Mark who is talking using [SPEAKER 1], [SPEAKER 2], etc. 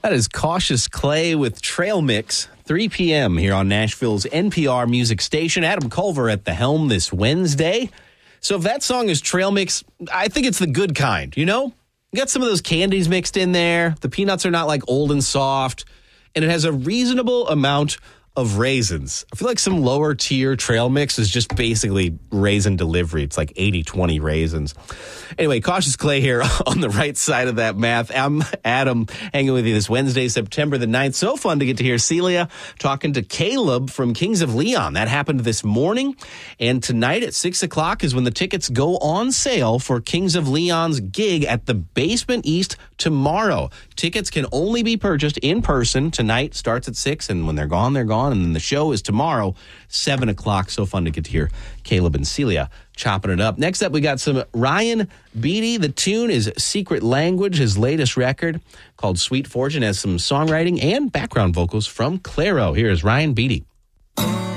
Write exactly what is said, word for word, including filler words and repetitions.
[SPEAKER 1] That is Cautious Clay with Trail Mix, three p.m. here on Nashville's N P R music station. Adam Culver at the helm this Wednesday. So if that song is Trail Mix, I think it's the good kind, you know? You got some of those candies mixed in there. The peanuts are not like old and soft. And it has a reasonable amount of raisins. I feel like some lower tier Trail Mix is just basically raisin delivery. It's like eighty twenty raisins. Anyway, Cautious Clay here on the right side of that math. I'm Adam hanging with you this Wednesday, September the ninth. So fun to get to hear Celia talking to Caleb from Kings of Leon. That happened this morning. And tonight at six o'clock is when the tickets go on sale for Kings of Leon's gig at the Basement East tomorrow. Tickets can only be purchased in person. Tonight starts at six, and when they're gone, they're gone. And then the show is tomorrow, seven o'clock. So fun to get to hear Caleb and Celia chopping it up. Next up, we got some Ryan Beatty. The tune is Secret Language, his latest record called Sweet Fortune, has some songwriting and background vocals from Clairo. Here is Ryan Beatty.